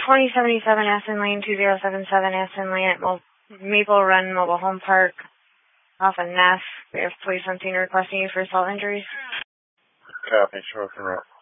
2077 Aston Lane, 2077 Aston Lane at Maple Run Mobile Home Park off of Neff. We have police on scene requesting you for assault injuries. Copy, short and route.